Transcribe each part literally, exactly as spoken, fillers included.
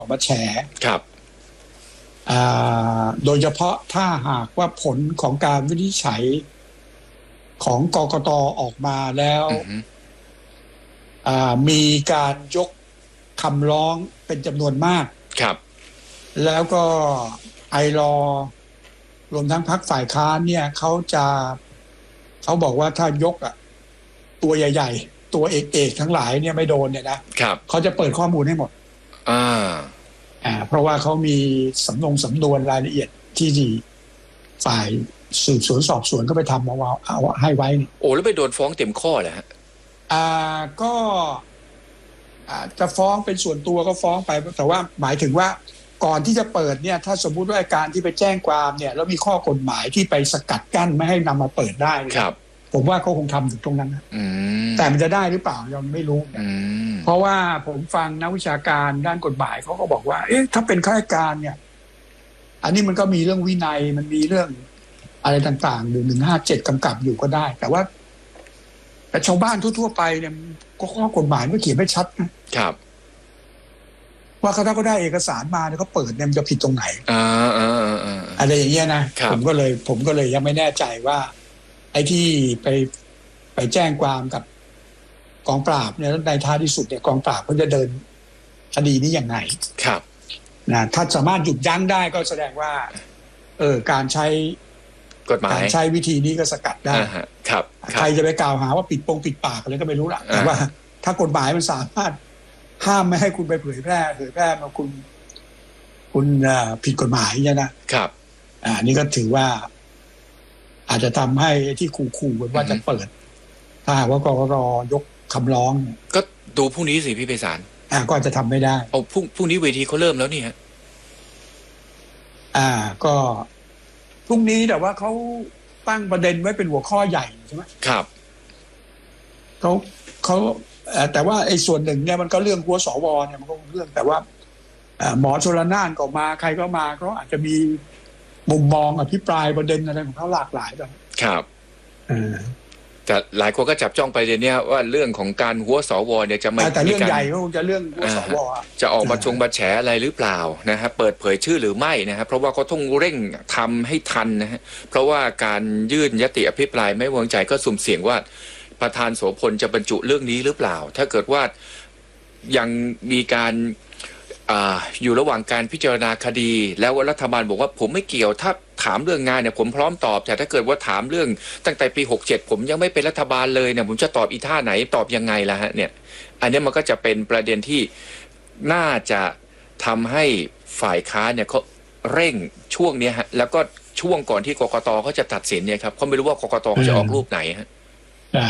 ออกมาแฉครับโดยเฉพาะถ้าหากว่าผลของการวินิจฉัยของกกต.ออกมาแล้วมีการยกคำร้องเป็นจำนวนมากครับแล้วก็ไอรอรวมทั้งพรรคฝ่ายค้านเนี่ยเขาจะเขาบอกว่าถ้ายกอ่ะตัวใหญ่ๆตัวเอกๆทั้งหลายเนี่ยไม่โดนเนี่ยนะครับเขาจะเปิดข้อมูลให้หมดอ่าอ่าเพราะว่าเขามีสำนงสำนวนรายละเอียดที่ฝ่ายสืบสวนสอบสวนก็ไปทำเอาเอาให้ไว้โอ้แล้วไปโดนฟ้องเต็มข้อเลยฮะอ่าก็อาจจะฟ้องเป็นส่วนตัวก็ฟ้องไปแต่ว่าหมายถึงว่าก่อนที่จะเปิดเนี่ยถ้าสมมุติว่าการที่ไปแจ้งความเนี่ยแล้วมีข้อกฎหมายที่ไปสกัดกั้นไม่ให้นำมาเปิดได้ครับผมว่าเขาคงทำถึงตรงนั้นนะแต่มันจะได้หรือเปล่ายังไม่รู้เพราะว่าผมฟังนักวิชาการด้านกฎหมายเขาก็บอกว่าเอ๊ะถ้าเป็นข้าราชการเนี่ยอันนี้มันก็มีเรื่องวินัยมันมีเรื่องอะไรต่างๆหนึ่งหนึ่งห้าเจ็ดกำกับอยู่ก็ได้แต่ว่าแต่ชาวบ้านทั่วๆไปเนี่ยก็ข้อกฎหมายไม่เขียนไม่ชัดนะครับว่าเขาถ้าเขาได้เอกสารมาเนี่ยเขาเปิดเนี่ยมันจะผิดตรงไหนอ่าอ่าอ่าอะไรอย่างเงี้ยนะผมก็เลยผมก็เลยยังไม่แน่ใจว่าไอ้ที่ไปไปแจ้งความกับกองปราบเนี่ยในท้ายที่สุดเนี่ยกองปราบเขาจะเดินคดีนี้ยังไงครับนะถ้าสามารถหยุดยั้งได้ก็แสดงว่าเออการใช้กฎหมายการใช้วิธีนี้ก็สกัดได้ครับใครจะไปกล่าวหาว่าปิดปงปิดปากอะไรก็ไม่รู้ละแต่ว่าถ้ากฎหมายมันสามารถห้ามไม่ให้คุณไปเผยแพร่เผยแพร่มาคุณคุณผิดกฎหมายเนี่ยนะครับอ่านี่ก็ถือว่าอาจจะทำให้ที่ขู่ๆว่าจะเปิดถ้าหากว่ากกต.ยกคำร้องก็ดูพรุ่งนี้สิพี่ไพศาลอ่าก็จะทำไม่ได้เอาพรุ่งพรุ่งนี้เวทีเขาเริ่มแล้วนี่ฮะอ่าก็พรุ่งนี้แต่ว่าเขาตั้งประเด็นไว้เป็นหัวข้อใหญ่ใช่ไหมครับเขาเขาแต่ว่าไอ้ส่วนหนึ่งเนี่ยมันก็เรื่องหัวสวเนี่ยมันก็เรื่องแต่ว่าหมอชลน่านก็มาใครก็มาก็อาจจะมีมุมมองอภิปรายประเด็นอะไรของเขาหลากหลายแบบครับแต่หลายคนก็จับจ้องไปเดี๋ยวนี้ว่าเรื่องของการหัวสวเนี่ยจะไม่แต่เรื่องใหญ่ก็คงจะเรื่องหัวสวจะออกมาชงมาแฉอะไรหรือเปล่านะฮะเปิดเผยชื่อหรือไม่นะครับเพราะว่าเขาต้องเร่งทำให้ทันนะฮะเพราะว่าการยื่นยติอภิปรายไม่ไว้วางใจก็สุ่มเสี่ยงว่าประธานโสพลจะบรรจุเรื่องนี้หรือเปล่าถ้าเกิดว่ายังมีการอ่าอยู่ระหว่างการพิจารณาคดีแล้วรัฐบาลบอกว่าผมไม่เกี่ยวถ้าถามเรื่องงานเนี่ยผมพร้อมตอบแต่ถ้าเกิดว่าถามเรื่องตั้งแต่ปีหกสิบเจ็ดผมยังไม่เป็นรัฐบาลเลยเนี่ยผมจะตอบอีท่าไหนตอบยังไงล่ะฮะเนี่ยอันนี้มันก็จะเป็นประเด็นที่น่าจะทำให้ฝ่ายค้านเนี่ยเขาเร่งช่วงนี้ฮะแล้วก็ช่วงก่อนที่กกตเขาจะตัดสินเนี่ยครับเขาไม่รู้ว่ากกตเขาจะออกรูปไหนฮะได้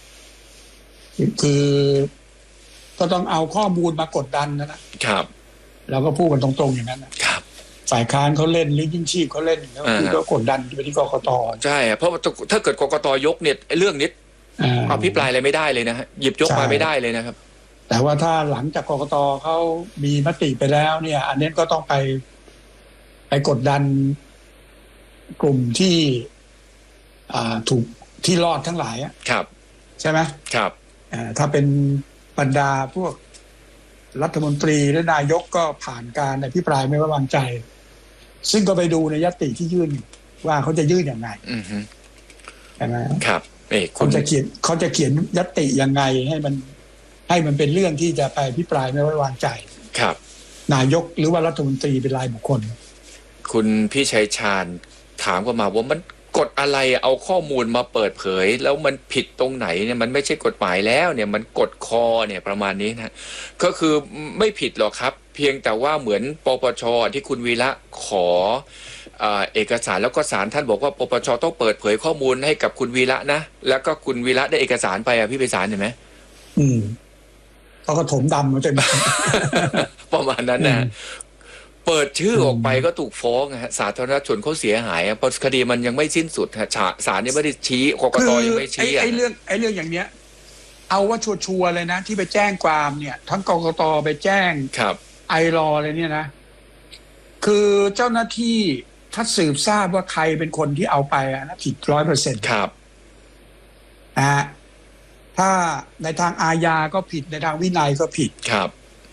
คือก็ต้องเอาข้อมูลมากดดันนะครับแล้วก็พูดกันตรงๆอย่างนั้นนะครับฝ่ายค้านเขาเล่นลิ้นยิ่งชีพเขาเล่นแล้วคือก็กดดันไปที่กกต. ใช่เพราะถ้าเกิดกกต.ยกเนี่ยเรื่องนี้อภิปรายอะไรไม่ได้เลยนะฮะหยิบยกมาไม่ได้เลยนะครับแต่ว่าถ้าหลังจากกกต.เขามีมติไปแล้วเนี่ยอันนี้ก็ต้องไปไปกดดันกลุ่มที่ถูกที่รอดทั้งหลายครับใช่ไหมครับถ้าเป็นบรรดาพวกรัฐมนตรีและนายกก็ผ่านการอภิปรายไม่ไว้วางใจซึ่งก็ไปดูในยติที่ยื่นว่าเขาจะยื่นอย่างไรใช่ไหมครับเขาจะเขียนเขาจะเขียนยติยังไงให้มันให้มันเป็นเรื่องที่จะไปอภิปรายไม่ไว้วางใจครับนายกหรือว่ารัฐมนตรีเป็นรายบุคคลคุณพี่ชัยชาญถามเข้ามาว่ามันกฎอะไรเอาข้อมูลมาเปิดเผยแล้วมันผิดตรงไหนเนี่ยมันไม่ใช่กฎหมายแล้วเนี่ยมันกฎคอเนี่ยประมาณนี้นะก็คือไม่ผิดหรอกครับเพียงแต่ว่าเหมือนปปช.ที่คุณวีระขอเอกสารแล้วก็ศาลท่านบอกว่าปปช.ต้องเปิดเผยข้อมูลให้กับคุณวีระนะแล้วก็คุณวีระได้เอกสารไปอ่ะพี่ไพศาลเห็นไหมอืมเขาก็ถมดำมาเต็มประมาณนั้นนะเปิดชื่อออกไปก็ถูกฟ้องฮะสาธารณชนเขาเสียหายเพราะคดีมันยังไม่สิ้นสุดฮะศาลยังไม่ได้ชี้กกตยังไม่ชี้ไอ้เรื่องไอ้เรื่องอย่างเนี้ยเอาว่าชัวร์ๆเลยนะที่ไปแจ้งความเนี่ยทั้งกกตไปแจ้งไอรอเลยเนี่ยนะคือเจ้าหน้าที่ถ้าสืบทราบว่าใครเป็นคนที่เอาไปนะผิดร้อยเปอร์เซ็นต์ครับนะฮะถ้าในทางอาญาก็ผิดในทางวินัยก็ผิดครับ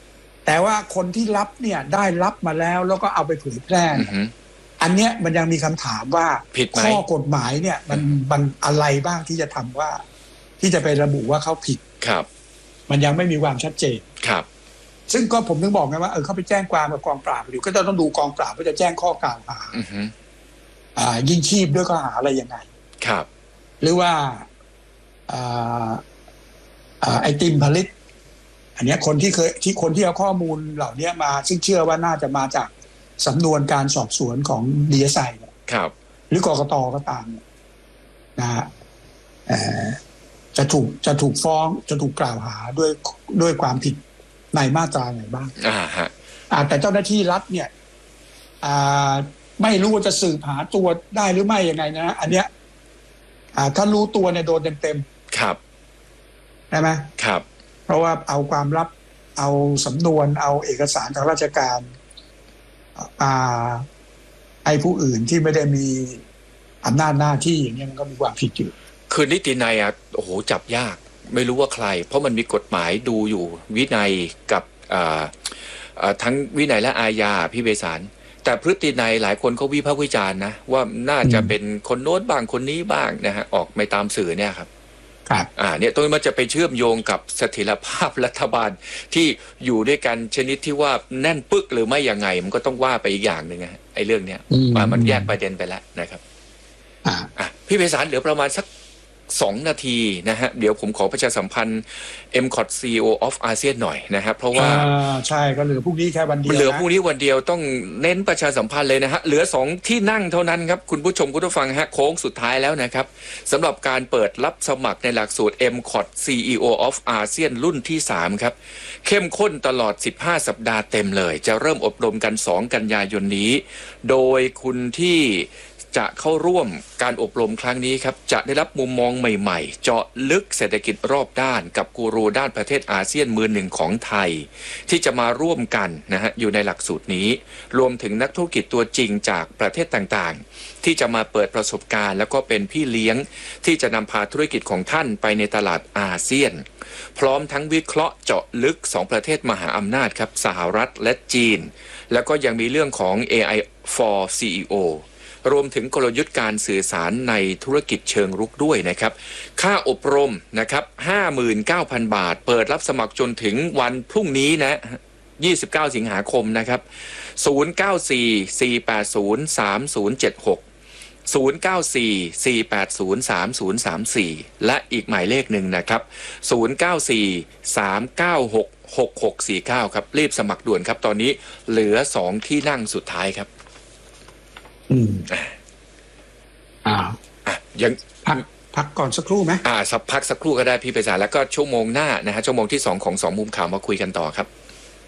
แต่ว่าคนที่รับเนี่ยได้รับมาแล้วแล้วก็เอาไปเผยแพร่อันเนี้ยมันยังมีคำถามว่าข้อกฎหมายเนี่ยมันมันอะไรบ้างที่จะทำว่าที่จะไประบุว่าเขาผิดครับมันยังไม่มีความชัดเจนครับซึ่งก็ผมถึงบอกไงว่าเออเขาไปแจ้งความกับกองปราบอยู่ก็จะต้องดูกองปราบว่าจะแจ้งข้อกล่าวหาอ่ายิ่งชีพด้วยข้อหาอะไรยังไงครับหรือว่าอ่าอ่าไอติมผลิตอันนี้คนที่เคยที่คนที่เอาข้อมูลเหล่านี้มาซึ่งเชื่อว่าน่าจะมาจากสำนวนการสอบสวนของ ดี เอส ไอครับหรือกกต.ก็ตามนะฮะจะถูกจะถูกฟ้องจะถูกกล่าวหาด้วยด้วยความผิดในมาตราไหนบ้างอ่าฮะแต่เจ้าหน้าที่รัฐเนี่ยอ่าไม่รู้ว่าจะสืบหาตัวได้หรือไม่ยังไงนะอันเนี้ยอ่าถ้ารู้ตัวเนี่ยโดนเต็มๆครับใช่ไหมครับเพราะว่าเอาความลับเอาสำนวนเอาเอกสารทางราชการอ่าไอ้ผู้อื่นที่ไม่ได้มีอำนาจหน้าที่อย่างเงี้ยมันก็มีความผิดอยู่คือนิตินัยอ่ะโอ้โหจับยากไม่รู้ว่าใครเพราะมันมีกฎหมายดูอยู่วินัยกับอ่าทั้งวินัยและอาญาพี่เบสารแต่พฤตินัยหลายคนเขาวิพากษ์วิจารณ์นะว่าน่าจะเป็นคนโน้นบ้างคนนี้บ้างนะฮะออกไม่ตามสื่อเนี่ยครับครับอ่าเนี่ยตรงนี้มันจะไปเชื่อมโยงกับเสถียรภาพรัฐบาลที่อยู่ด้วยกันชนิดที่ว่าแน่นปึ๊กหรือไม่ยังไงมันก็ต้องว่าไปอีกอย่างหนึ่งนะไอ้เรื่องเนี้ยมันแยกประเด็นไปแล้วนะครับอ่าอ่ะพี่เบสารเหลือประมาณสักสองนาทีนะฮะเดี๋ยวผมขอประชาสัมพันธ์ เอ็ม ซี โอ ที ซี อี โอ of อาเซียนหน่อยนะครับเพราะว่าใช่ก็เหลือพรุ่งนี้แค่วันเดียวเหลือพรุ่งนี้วันเดียวต้องเน้นประชาสัมพันธ์เลยนะฮะเหลือสองที่นั่งเท่านั้นครับคุณผู้ชมคุณผู้ฟังฮะโค้งสุดท้ายแล้วนะครับสำหรับการเปิดรับสมัครในหลักสูตร เอ็ม ซี โอ ที ซี อี โอ of อาเซียนรุ่นที่สามครับเข้มข้นตลอดสิบห้าสัปดาห์เต็มเลยจะเริ่มอบรมกันสองกันยายนนี้โดยคุณที่จะเข้าร่วมการอบรมครั้งนี้ครับจะได้รับมุมมองใหม่ๆเจาะลึกเศรษฐกิจรอบด้านกับกูรูด้านประเทศอาเซียนมือหนึ่งของไทยที่จะมาร่วมกันนะฮะอยู่ในหลักสูตรนี้รวมถึงนักธุรกิจตัวจริงจากประเทศต่างๆที่จะมาเปิดประสบการณ์แล้วก็เป็นพี่เลี้ยงที่จะนำพาธุรกิจของท่านไปในตลาดอาเซียนพร้อมทั้งวิเคราะห์เจาะลึกสองประเทศมหาอำนาจครับสหรัฐและจีนแล้วก็ยังมีเรื่องของ เอ ไอ for ซี อี โอรวมถึงกลยุทธ์การสื่อสารในธุรกิจเชิงรุกด้วยนะครับค่าอบรมนะครับ ห้าหมื่นเก้าพัน บาทเปิดรับสมัครจนถึงวันพรุ่งนี้นะยี่สิบเก้าสิงหาคมนะครับศูนย์ เก้า สี่ สี่ แปด ศูนย์ สาม ศูนย์ เจ็ด หก ศูนย์ เก้า สี่ สี่ แปด ศูนย์ สาม ศูนย์ สาม สี่และอีกหมายเลขหนึ่งนะครับศูนย์ เก้า สี่ สาม เก้า หก หก หก สี่ เก้าครับรีบสมัครด่วนครับตอนนี้เหลือสองที่นั่งสุดท้ายครับอืมอ่าอ่ะยังพักพักก่อนสักครู่ไหมอ่าสักพักสักครู่ก็ได้พี่ไปสารแล้วก็ชั่วโมงหน้านะฮะชั่วโมงที่สองของสองมุมข่าวมาคุยกันต่อครับ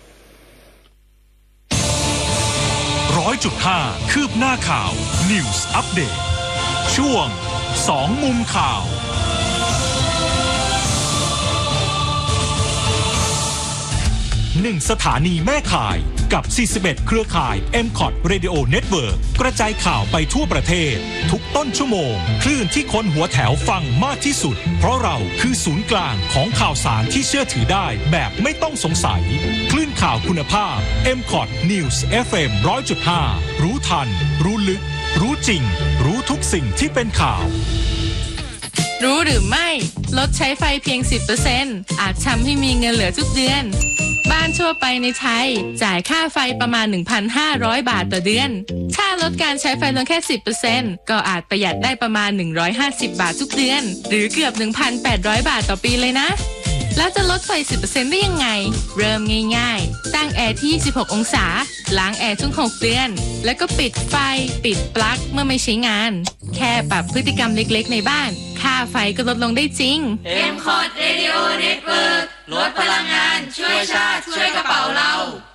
ร้อยจุดห้าคืบหน้าข่าว News Update ช่วงสองมุมข่าวหนึ่งสถานีแม่ข่ายกับสี่สิบเอ็ดเครือข่าย เอ็ม ซี โอ ที Radio Network กระจายข่าวไปทั่วประเทศทุกต้นชั่วโมงคลื่นที่คนหัวแถวฟังมากที่สุดเพราะเราคือศูนย์กลางของข่าวสารที่เชื่อถือได้แบบไม่ต้องสงสัยคลื่นข่าวคุณภาพ เอ็ม ซี โอ ที News เอฟ เอ็ม หนึ่งร้อยจุดห้า รู้ทันรู้ลึกรู้จริงรู้ทุกสิ่งที่เป็นข่าวรู้หรือไม่ลดใช้ไฟเพียง สิบเปอร์เซ็นต์ อาจทำให้มีเงินเหลือทุกเดือนบ้านทั่วไปในไทยจ่ายค่าไฟประมาณ หนึ่งพันห้าร้อย บาทต่อเดือนถ้าลดการใช้ไฟลงแค่ สิบเปอร์เซ็นต์ ก็อาจประหยัดได้ประมาณหนึ่งร้อยห้าสิบบาททุกเดือนหรือเกือบ หนึ่งพันแปดร้อย บาทต่อปีเลยนะแล้วจะลดไฟ สิบเปอร์เซ็นต์ ได้ยังไงเริ่มง่ายๆตั้งแอร์ที่ยี่สิบหกองศาล้างแอร์ทุกหกเดือนแล้วก็ปิดไฟปิดปลั๊กเมื่อไม่ใช้งานแค่ปรับพฤติกรรมเล็กๆในบ้านค่าไฟก็ลดลงได้จริงเอ็ม ซี โอ ที Radio Network ลดพลังงานช่วยชาติช่วยกระเป๋าเรา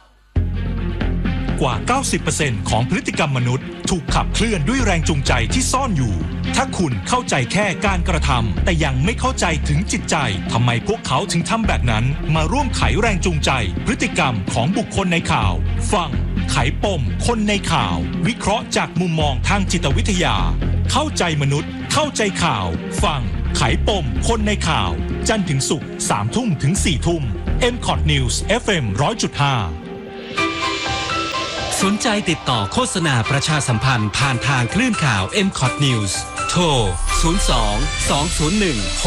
กว่า เก้าสิบเปอร์เซ็นต์ ของพฤติกรรมมนุษย์ถูกขับเคลื่อนด้วยแรงจูงใจที่ซ่อนอยู่ถ้าคุณเข้าใจแค่การกระทำแต่ยังไม่เข้าใจถึงจิตใจทำไมพวกเขาถึงทำแบบนั้นมาร่วมไขแรงจูงใจพฤติกรรมของบุคคลในข่าวฟังไขปมคนในข่าววิเคราะห์จากมุมมองทางจิตวิทยาเข้าใจมนุษย์เข้าใจข่าวฟังไขปมคนในข่าวจันทร์ถึงศุกร์ สามทุ่มถึงสี่ทุ่มเอ็ม ซี โอ ที News เอฟ เอ็ม หนึ่งร้อยจุดห้าสนใจติดต่อโฆษณาประชาสัมพันธ์ผ่านทางคลื่นข่าว เอ็ม ซี โอ ที News โทร ศูนย์ สอง สอง ศูนย์ หนึ่ง